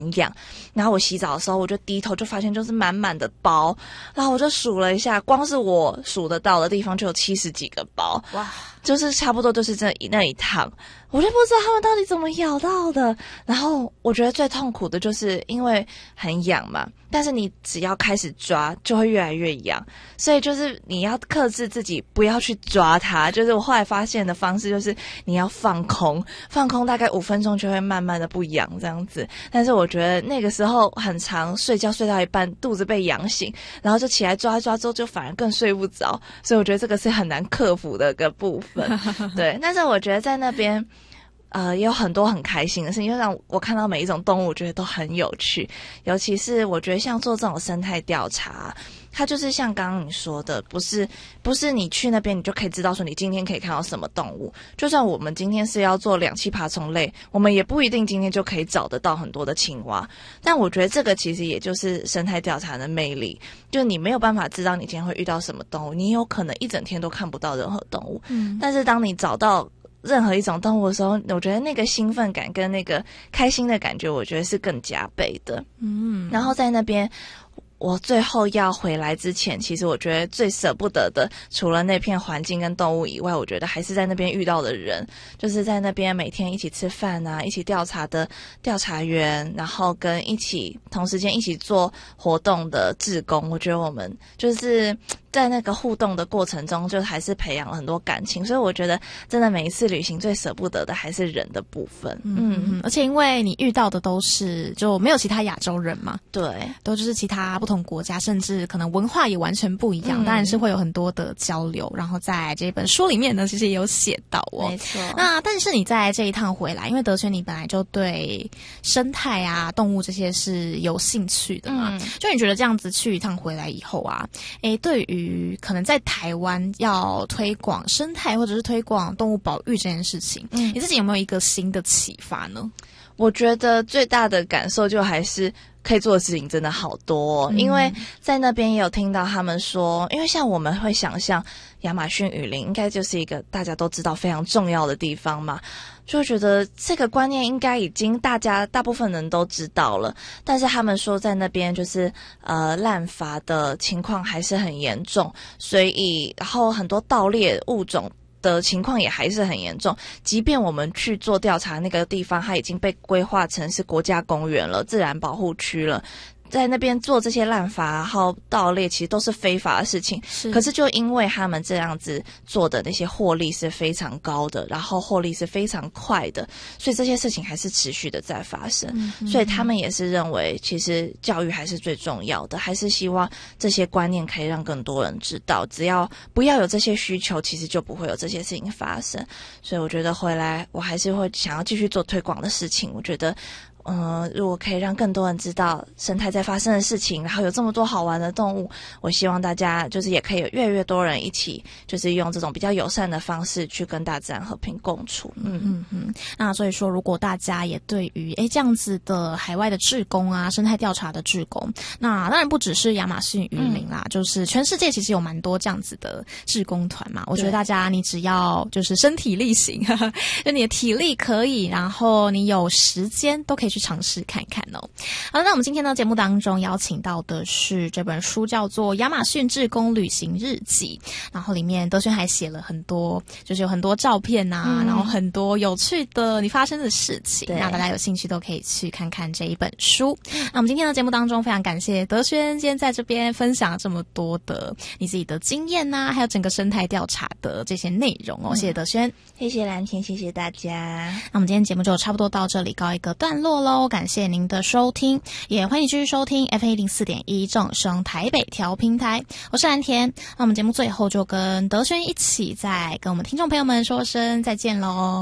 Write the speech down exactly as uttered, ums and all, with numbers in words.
痒，然后我洗澡的时候我就低头就发现就是满满的包，然后我就数了一下，光是我数得到的地方就有七十几个包，哇，就是差不多就是这那一趟，我就不知道他们到底怎么咬到的。然后我觉得最痛苦的就是因为很痒嘛，但是你只要开始抓就会越来越痒，所以就是你要克制自己不要去抓它，就是我后来发现的方式就是你要放空，放空大概五分钟就会慢慢的不痒这样子。但是我觉得那个时候很常睡觉睡到一半肚子被痒醒，然后就起来抓一抓之后就反而更睡不着，所以我觉得这个是很难克服的一个部分。对，但是我觉得在那边呃，也有很多很开心的事情，就让我看到每一种动物，我觉得都很有趣。尤其是我觉得像做这种生态调查，它就是像刚刚你说的，不是不是你去那边你就可以知道说你今天可以看到什么动物。就算我们今天是要做两栖爬虫类，我们也不一定今天就可以找得到很多的青蛙。但我觉得这个其实也就是生态调查的魅力，就是你没有办法知道你今天会遇到什么动物，你有可能一整天都看不到任何动物。嗯，但是当你找到任何一种动物的时候，我觉得那个兴奋感跟那个开心的感觉，我觉得是更加倍的。嗯，然后在那边我最后要回来之前，其实我觉得最舍不得的，除了那片环境跟动物以外，我觉得还是在那边遇到的人，就是在那边每天一起吃饭啊，一起调查的调查员，然后跟一起同时间一起做活动的志工，我觉得我们就是在那个互动的过程中，就还是培养了很多感情，所以我觉得真的每一次旅行最舍不得的还是人的部分。 嗯嗯，而且因为你遇到的都是就没有其他亚洲人嘛， 对， 都就是其他不同国家，甚至可能文化也完全不一样，嗯、当然是会有很多的交流。然后在这本书里面呢，其实也有写到哦， 没错。 那但是你在这一趟回来，因为德轩你本来就对生态啊、动物这些是有兴趣的嘛，嗯、就你觉得这样子去一趟回来以后啊，诶，对于可能在台湾要推广生态或者是推广动物保育这件事情，嗯，你自己有没有一个新的启发呢？ 我觉得最大的感受就还是可以做的事情真的好多、哦嗯、因为在那边也有听到他们说，因为像我们会想象亚马逊雨林应该就是一个大家都知道非常重要的地方嘛，就觉得这个观念应该已经大家大部分人都知道了，但是他们说在那边就是呃滥伐的情况还是很严重，所以然后很多盗猎物种的情况也还是很严重，即便我们去做调查那个地方它已经被规划成是国家公园了，自然保护区了，在那边做这些滥伐然后盗猎其实都是非法的事情，是可是就因为他们这样子做的那些获利是非常高的，然后获利是非常快的，所以这些事情还是持续的在发生、嗯、所以他们也是认为其实教育还是最重要的，还是希望这些观念可以让更多人知道，只要不要有这些需求其实就不会有这些事情发生，所以我觉得回来我还是会想要继续做推广的事情，我觉得嗯、呃，如果可以让更多人知道生态在发生的事情，然后有这么多好玩的动物，我希望大家就是也可以有越来越多人一起就是用这种比较友善的方式去跟大自然和平共处。嗯嗯嗯。那所以说如果大家也对于诶这样子的海外的志工啊，生态调查的志工，那当然不只是亚马逊雨林啦、嗯、就是全世界其实有蛮多这样子的志工团嘛，我觉得大家你只要就是身体力行呵呵，就你的体力可以，然后你有时间都可以去尝试看看哦。好了，那我们今天呢节目当中邀请到的是这本书叫做《亚马逊志工旅行日记》，然后里面德轩还写了很多，就是有很多照片啊、嗯、然后很多有趣的你发生的事情，那大家有兴趣都可以去看看这一本书。那我们今天的节目当中非常感谢德轩今天在这边分享这么多的你自己的经验啊，还有整个生态调查的这些内容哦、嗯、谢谢德轩。 谢谢蓝天，谢谢大家。 那我们今天节目就差不多到这里告一个段落咯，感谢您的收听，也欢迎继续收听 F M 一零四点一 正声台北调频台，我是蓝田。那我们节目最后就跟德轩一起再跟我们听众朋友们说声再见咯。